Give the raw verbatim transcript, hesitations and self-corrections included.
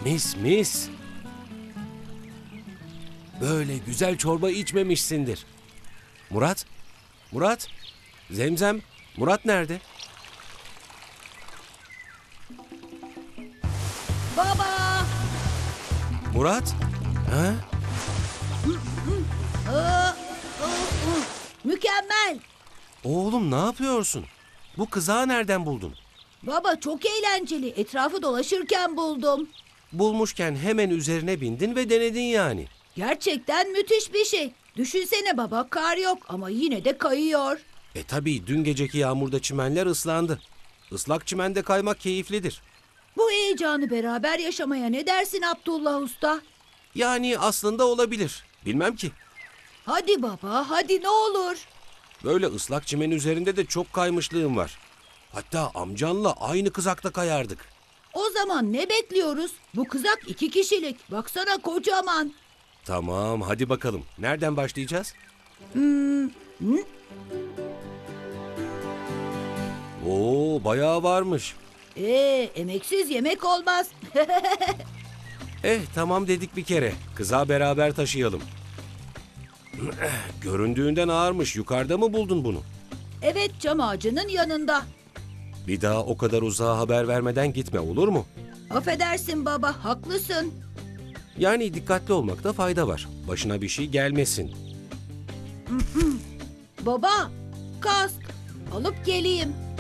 Mis mis. Böyle güzel çorba içmemişsindir. Murat? Murat? Zemzem? Murat nerede? Baba! Murat? Ha? Aa, aa, aa. Mükemmel! Oğlum ne yapıyorsun? Bu kızağı nereden buldun? Baba çok eğlenceli. Etrafı dolaşırken buldum. Bulmuşken hemen üzerine bindin ve denedin yani. Gerçekten müthiş bir şey. Düşünsene baba, kar yok ama yine de kayıyor. E tabii dün geceki yağmurda çimenler ıslandı. Islak çimende kaymak keyiflidir. Bu heyecanı beraber yaşamaya ne dersin Abdullah Usta? Yani aslında olabilir. Bilmem ki. Hadi baba, hadi ne olur. Böyle ıslak çimen üzerinde de çok kaymışlığım var. Hatta amcanla aynı kızakta kayardık. O zaman ne bekliyoruz? Bu kızak iki kişilik. Baksana kocaman. Tamam hadi bakalım. Nereden başlayacağız? Hmm, hı? Oo bayağı varmış. Ee, emeksiz yemek olmaz. Eh tamam dedik bir kere. Kızağı beraber taşıyalım. Göründüğünden ağırmış. Yukarıda mı buldun bunu? Evet, çam ağacının yanında. Bir daha o kadar uzağa haber vermeden gitme olur mu? Affedersin baba, haklısın. Yani dikkatli olmakta fayda var. Başına bir şey gelmesin. Baba, kask. Alıp geleyim.